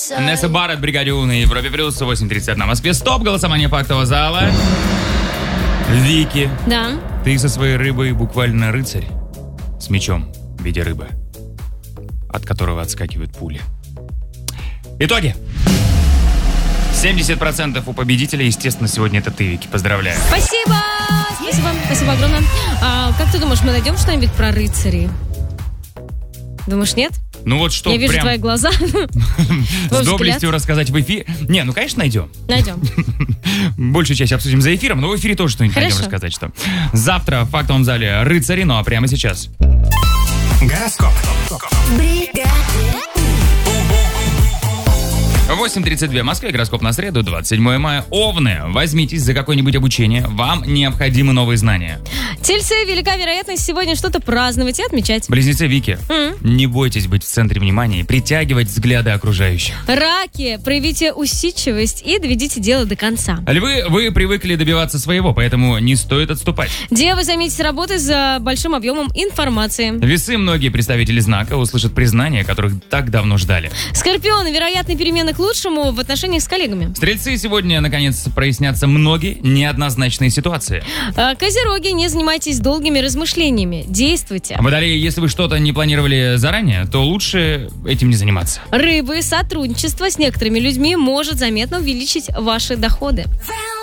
Несса Барретт, Бригадиу на Европе плюс 8:31 в Москве. Стоп, голосование фактового зала. Вики, Да. ты со своей рыбой буквально рыцарь. С мечом в виде рыбы, от которого отскакивают пули. Итоги. 70% у победителя, естественно, сегодня это ты, Вики. Поздравляю. Спасибо! Спасибо огромное. Как ты думаешь, мы найдем что-нибудь про рыцарей? Думаешь, нет? Ну вот что Я вижу прям твои глаза. с доблестью рассказать в эфире. Не, ну, конечно, найдем. Найдем. Большую часть обсудим за эфиром, но в эфире тоже что-нибудь найдем рассказать. Что. Завтра в фактовом зале рыцари, ну а прямо сейчас. Гороскоп. 8:32 в Москве, гороскоп на среду, 27 мая. Овны, возьмитесь за какое-нибудь обучение, вам необходимы новые знания. Тельцы, велика вероятность сегодня что-то праздновать и отмечать. Близнецы Вики, не бойтесь быть в центре внимания и притягивать взгляды окружающих. Раки, проявите усидчивость и доведите дело до конца. Львы, вы привыкли добиваться своего, поэтому не стоит отступать. Девы, займитесь работой за большим объемом информации. Весы, многие представители знака услышат признания, которых так давно ждали. Скорпионы, вероятные перемены к лучшему в отношениях с коллегами. Стрельцы, сегодня, наконец, прояснятся многие неоднозначные ситуации. Козероги, не занимайтесь долгими размышлениями, действуйте. Водолеи, если вы что-то не планировали заранее, то лучше этим не заниматься. Рыбы, сотрудничество с некоторыми людьми может заметно увеличить ваши доходы. Found